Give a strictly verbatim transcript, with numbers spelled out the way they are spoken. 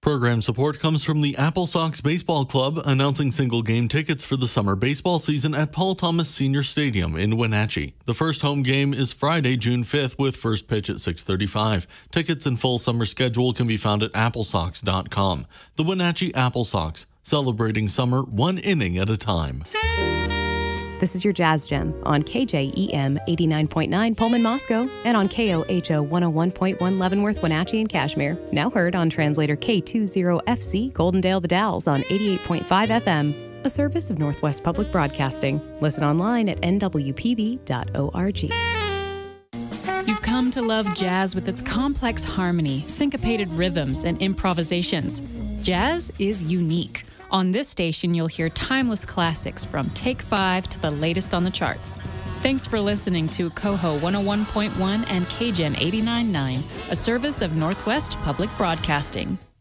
Program support comes from the Apple Sox Baseball Club, announcing single-game tickets for the summer baseball season at Paul Thomas Senior Stadium in Wenatchee. The first home game is Friday, June fifth, with first pitch at six thirty-five. Tickets and full summer schedule can be found at apple sox dot com. The Wenatchee Apple Sox, celebrating summer one inning at a time. This is your Jazz Gem on K J E M eighty-nine point nine Pullman, Moscow, and on K O H O one oh one point one Leavenworth, Wenatchee, and Kashmir. Now heard on translator K twenty F C Goldendale The Dalles on eighty-eight point five F M, a service of Northwest Public Broadcasting. Listen online at N W P B dot org. You've come to love jazz with its complex harmony, syncopated rhythms, and improvisations. Jazz is unique. On this station, you'll hear timeless classics from Take Five to the latest on the charts. Thanks for listening to Coho one oh one point one and K G E M eighty-nine point nine, a service of Northwest Public Broadcasting.